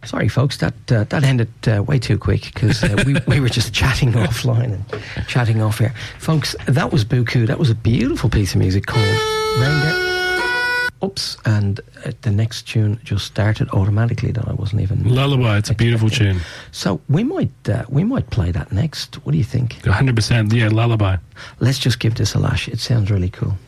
Sorry, folks, that ended way too quick because we were just chatting offline and chatting off here. Folks, that was Buku. That was a beautiful piece of music called Reindeer. Oops, and the next tune just started automatically that I wasn't even... Lullaby, it's a beautiful tune. So we might play that next. What do you think? 100%, yeah, Lullaby. Let's just give this a lash. It sounds really cool.